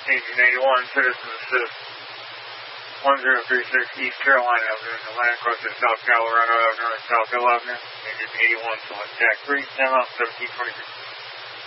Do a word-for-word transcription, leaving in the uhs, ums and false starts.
Agent eighty-one, Citizen Assist. one zero three six East Carolina Avenue, Atlantic Crossing, South Colorado Avenue, South Hill Avenue. Agent eighty-one, select Jack three, ten off, seventeen twenty-three.